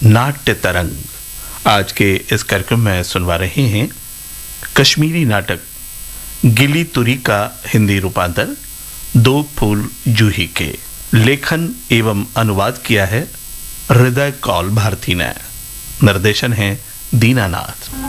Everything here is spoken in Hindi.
नाट्य तरंग। आज के इस कार्यक्रम में सुनवा रहे हैं कश्मीरी नाटक गिली तुरी का हिंदी रूपांतर दो फूल जूही के। लेखन एवं अनुवाद किया है हृदय कौल भारती ने। निर्देशन है दीनानाथ।